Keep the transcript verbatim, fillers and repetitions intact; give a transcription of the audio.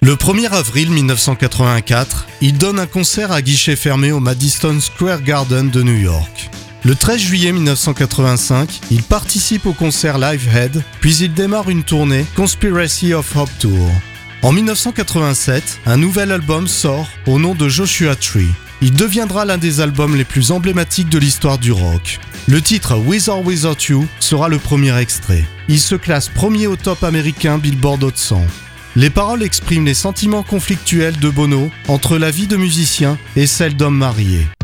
Le premier avril mille neuf cent quatre-vingt-quatre, il donne un concert à guichet fermé au Madison Square Garden de New York. Le treize juillet mille neuf cent quatre-vingt-cinq, il participe au concert Livehead, puis il démarre une tournée Conspiracy of Hope Tour. En mille neuf cent quatre-vingt-sept, un nouvel album sort au nom de Joshua Tree. Il deviendra l'un des albums les plus emblématiques de l'histoire du rock. Le titre With or Without You sera le premier extrait. Il se classe premier au top américain Billboard Hot cent. Les paroles expriment les sentiments conflictuels de Bono entre la vie de musicien et celle d'homme marié.